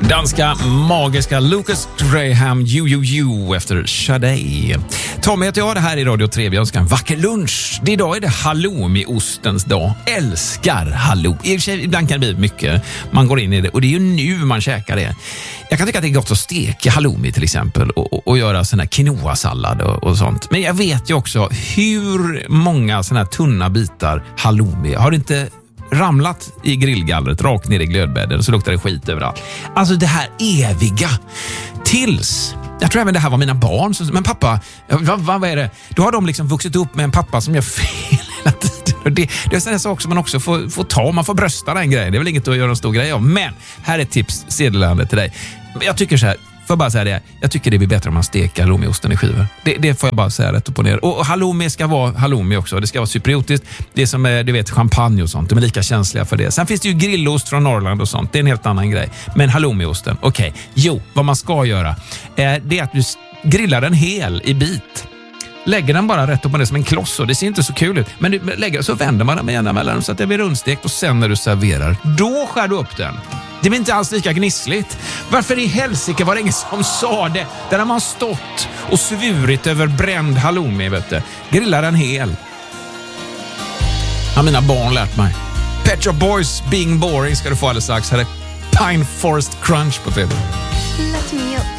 Danska magiska Lucas Graham You efter Sade. Tommy heter jag, det här är Radio 3. Vi önskar en vacker lunch. Idag är det halloumi-ostens dag. Älskar halloumi. Ibland kan det bli mycket. Man går in i det och det är ju nu man käkar det. Jag kan tycka att det är gott att steka halloumi till exempel och göra sån här quinoa-sallad och sånt. Men jag vet ju också hur många såna här tunna bitar halloumi har inte ramlat i grillgallret rakt ner i glödbädden så luktar det skit överallt. Alltså det här eviga tills jag tror även det här var mina barn men pappa, vad är det? Då har de liksom vuxit upp med en pappa som gör fel hela tiden. Och det är en sak som man också får ta, man får brösta den grejen. Det är väl inget att göra en stor grej om. Men här är ett tips sedelande till dig. Jag tycker så här, får jag bara säga det. Jag tycker det blir bättre om man steker halloumiosten i skivor. Det får jag bara säga rätt upp och ner. Och halloumi ska vara halloumi också. Det ska vara cypriotiskt. Det är som du vet champagne och sånt. De är lika känsliga för det. Sen finns det ju grillost från Norrland och sånt. Det är en helt annan grej. Men halloumiosten, okej. Jo, vad man ska göra det är att du grillar den hel i bit. Lägger den bara rätt upp på det som en kloss och det ser inte så kul ut. Men du lägger så vänder man den med ena mellan så att det blir rundstekt och sen när du serverar, då skär du upp den. Det blir inte alls lika gnissligt. Varför i helsike var det ingen som sa det? Där har man stått och svurit över bränd halloumi, vet du. Grillar den hel. Har mina barn lärt mig. Pet Shop Boys, Being Boring ska du få alldeles strax. Här är Pine Forest Crunch på TV. Let me up.